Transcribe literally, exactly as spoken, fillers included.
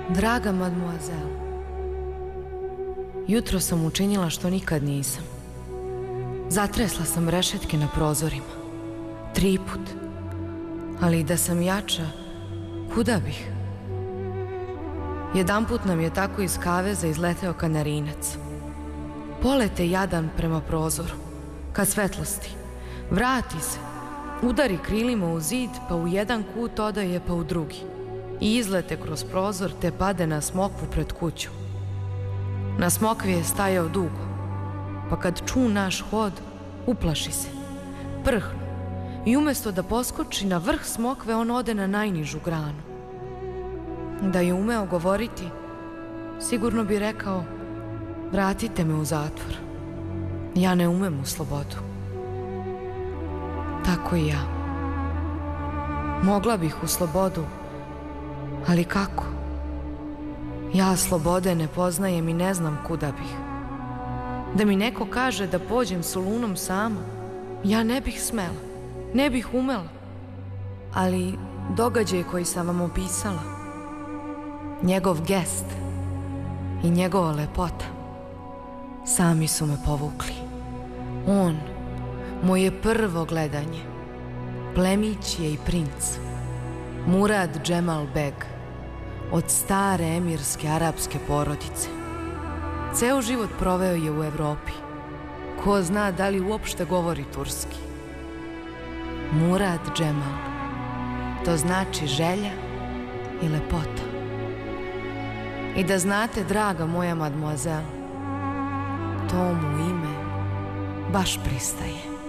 Draga mademoiselle, jutro sam učinila što nikad nisam. Zatresla sam rešetke na prozorima. Tri put. Ali da sam jača, kuda bih? Jedanput nam je tako iz kaveza izleteo kanarinac. Polete jadan prema prozoru, ka svetlosti. Vrati se, udari krilima u zid, pa u jedan kut odaje, pa u drugi. I izlete kroz prozor, te pade na smokvu pred kuću. Na smokvi je stajao dugo, pa kad ču naš hod, uplaši se. Prhnu i umesto da poskoči na vrh smokve, on ode na najnižu granu. Da je umeo govoriti, sigurno bi rekao: vratite me u zatvor. Ja ne umem u slobodu. Tako i ja. Mogla bih u slobodu, ali kako? Ja slobode ne poznajem i ne znam kuda bih. Da mi neko kaže da pođem solunom sama, ja ne bih smela, ne bih umela. Ali događaj koji sam vam opisala, njegov gest i njegova lepota, sami su me povukli. On, moje prvo gledanje, plemić je i princ, Murad Džemal Beg, od stare emirske arapske porodice. Ceo život proveo je u Evropi. Ko zna da li uopšte govori turski. Murad Džemal, to znači želja i lepota. I da znate, draga moja mademoiselle, to mu ime baš pristaje.